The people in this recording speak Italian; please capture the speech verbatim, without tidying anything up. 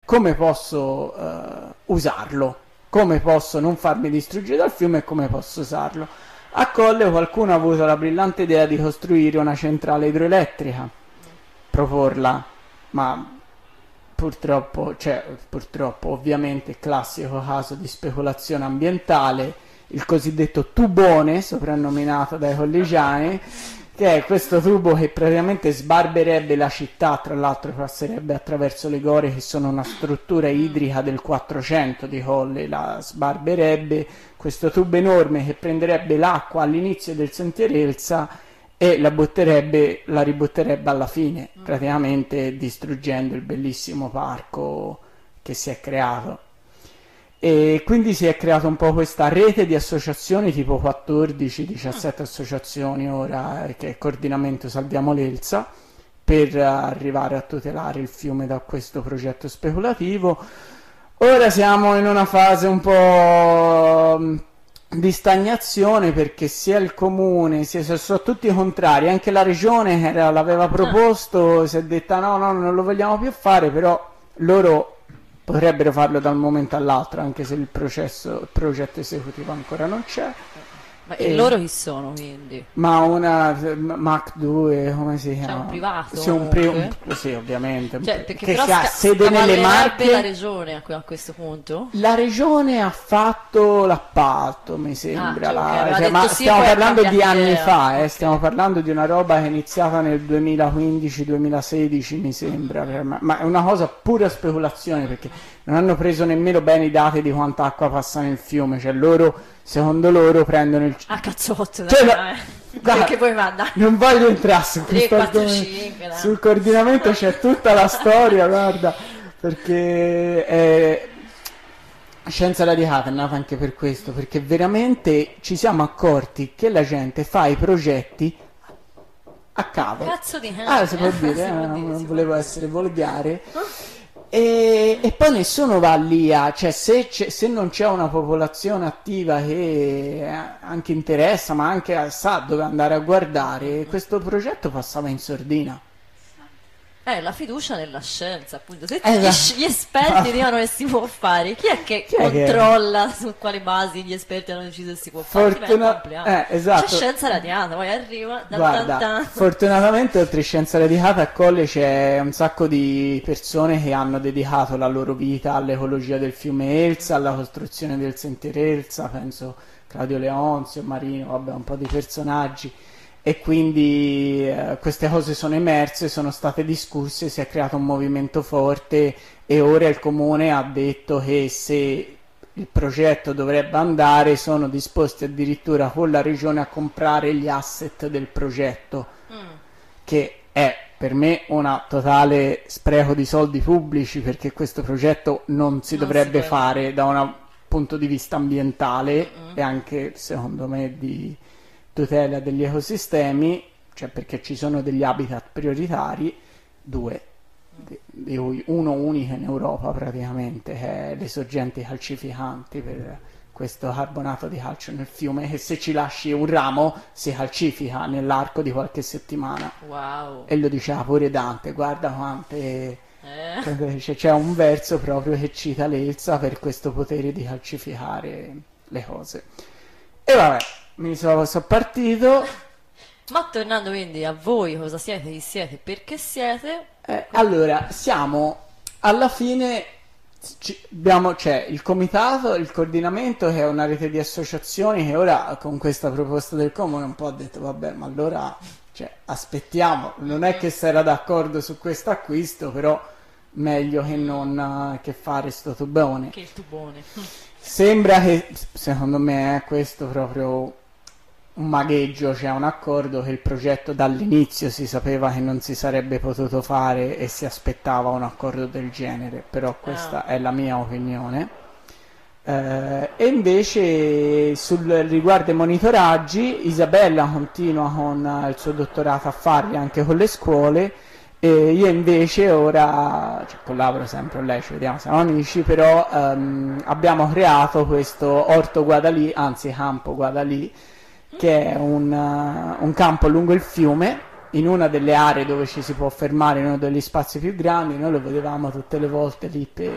come posso uh, usarlo, come posso non farmi distruggere dal fiume e come posso usarlo. A Colle qualcuno ha avuto la brillante idea di costruire una centrale idroelettrica, proporla, ma purtroppo, cioè purtroppo ovviamente classico caso di speculazione ambientale, il cosiddetto tubone, soprannominato dai collegiani, che è questo tubo che praticamente sbarberebbe la città, tra l'altro passerebbe attraverso le Gore, che sono una struttura idrica del quattrocento di Colle, la sbarberebbe, questo tubo enorme che prenderebbe l'acqua all'inizio del sentiero Elsa e la butterebbe, la ributterebbe alla fine, praticamente distruggendo il bellissimo parco che si è creato. E quindi si è creata un po' questa rete di associazioni, tipo quattordici diciassette associazioni ora, eh, che è Coordinamento Salviamo l'Elsa, per arrivare a tutelare il fiume da questo progetto speculativo. Ora siamo in una fase un po' di stagnazione, perché sia il comune, sia, sono tutti contrari, anche la regione che era, l'aveva proposto, si è detta no, no, non lo vogliamo più fare, però loro potrebbero farlo da un momento all'altro, anche se il processo, il progetto esecutivo ancora non c'è. Ma e loro chi sono, quindi? Ma una Mac due, come si chiama? Cioè un privato? Sì, un pri- un, sì, ovviamente. Cioè, perché che però ha sede nelle Marche. La regione a, a questo punto? La regione ha fatto l'appalto, mi sembra. Ah, la, okay, cioè, ma sì, stiamo parlando di anni idea. fa, eh, Okay. stiamo parlando di una roba che è iniziata nel duemilaquindici duemilasedici, mi sembra. Ma, ma è una cosa pura speculazione, perché non hanno preso nemmeno bene i dati di quanta acqua passa nel fiume, cioè loro, secondo loro, prendono il... Ah, cazzotto, cioè, dai, no, guarda, che poi manda. Non voglio entrare su tre, questo quattro, argomento. cinque, no. Sul coordinamento c'è tutta la storia, guarda, perché è... Scienza radicata è nata anche per questo, perché veramente ci siamo accorti che la gente fa i progetti a cavolo. Cazzo di Ah, si può dire, eh, non volevo essere volgare. E, e poi nessuno va lì a, cioè se, c'è, se non c'è una popolazione attiva che anche interessa, ma anche sa dove andare a guardare, questo progetto passava in sordina. Eh, la fiducia nella scienza, appunto. Se Esatto. gli, gli esperti dicono che si può fare, chi è che Chi è che- controlla su quali basi gli esperti hanno deciso che si può fare? Fortuna- Beh, eh, esatto. C'è scienza radiata, poi arriva da Guarda, tan tan. fortunatamente oltre a Scienza Radicata a Colle c'è un sacco di persone che hanno dedicato la loro vita all'ecologia del fiume Elsa, alla costruzione del sentiero Elsa, penso Claudio Leonzio, Marino, vabbè, un po' di personaggi, e quindi eh, queste cose sono emerse, sono state discusse, si è creato un movimento forte e ora il comune ha detto che se il progetto dovrebbe andare sono disposti addirittura con la regione a comprare gli asset del progetto, Mm. che è per me una totale spreco di soldi pubblici, perché questo progetto non si Non dovrebbe si può. fare da un punto di vista ambientale Mm-mm. e anche secondo me di tutela degli ecosistemi, cioè perché ci sono degli habitat prioritari, due, di di cui uno unico in Europa praticamente, che è le sorgenti calcificanti per questo carbonato di calcio nel fiume, che se ci lasci un ramo si calcifica nell'arco di qualche settimana. Wow. E lo diceva pure Dante, guarda quante... Eh. C'è, c'è un verso proprio che cita l'Elsa per questo potere di calcificare le cose. E vabbè, mi sono, sono partito. Ma tornando quindi a voi, cosa siete, chi siete, perché siete? Eh, allora, siamo alla fine, ci- abbiamo, c'è il comitato, il coordinamento, che è una rete di associazioni che ora con questa proposta del comune un po' ha detto vabbè, ma allora, cioè, aspettiamo, non è che si era d'accordo su questo acquisto, però meglio che non eh, che fare sto tubone. Che il tubone. Sembra che, secondo me, è questo proprio un magheggio, c'è un accordo che il progetto dall'inizio si sapeva che non si sarebbe potuto fare e si aspettava un accordo del genere, però questa Ah. è la mia opinione. Eh, e invece sul riguardo ai monitoraggi, Isabella continua con eh, il suo dottorato a farli anche con le scuole, e io invece ora, cioè, collaboro sempre con lei, ci vediamo, siamo amici, però ehm, abbiamo creato questo Orto Guadalì, anzi Campo Guadalì, che è un, uh, un campo lungo il fiume, in una delle aree dove ci si può fermare, in uno degli spazi più grandi. Noi lo vedevamo tutte le volte lì per